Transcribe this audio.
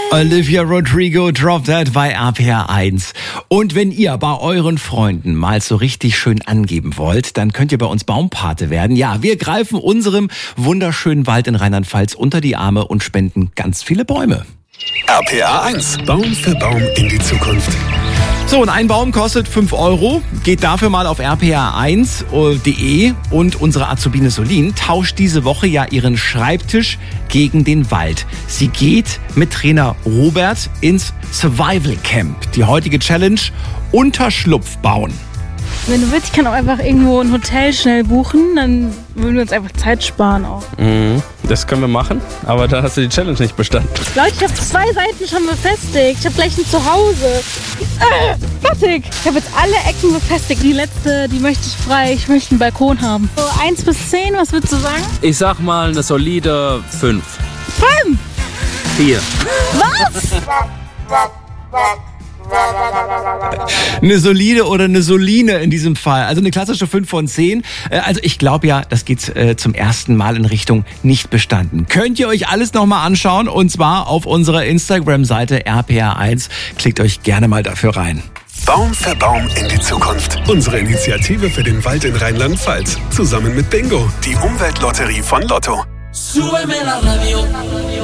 Olivia Rodrigo, Drop That bei RPR 1. Und wenn ihr bei euren Freunden mal so richtig schön angeben wollt, dann könnt ihr bei uns Baumpate werden. Ja, wir greifen unserem wunderschönen Wald in Rheinland-Pfalz unter die Arme und spenden ganz viele Bäume. RPR 1. Baum für Baum in die Zukunft. So, und ein Baum kostet 5 €. Geht dafür mal auf rpr1.de und unsere Azubine Solin tauscht diese Woche ja ihren Schreibtisch gegen den Wald. Sie geht mit Trainer Robert ins Survival Camp. Die heutige Challenge: Unterschlupf bauen. Wenn du willst, ich kann auch einfach irgendwo ein Hotel schnell buchen, dann würden wir uns einfach Zeit sparen auch. Das können wir machen, aber da hast du die Challenge nicht bestanden. Leute, ich habe 2 Seiten schon befestigt. Ich habe gleich ein Zuhause. Fertig. Ich habe jetzt alle Ecken befestigt. Die letzte, die möchte ich frei. Ich möchte einen Balkon haben. So 1 bis 10, was würdest du sagen? Ich sag mal eine solide 5. 5! 4. Was? Eine solide oder eine Soline in diesem Fall. Also eine klassische 5 von 10. Also ich glaube ja, das geht zum ersten Mal in Richtung nicht bestanden. Könnt ihr euch alles nochmal anschauen, und zwar auf unserer Instagram-Seite RPR1. Klickt euch gerne mal dafür rein. Baum für Baum in die Zukunft. Unsere Initiative für den Wald in Rheinland-Pfalz. Zusammen mit Bingo, die Umweltlotterie von Lotto. Súbeme la radio.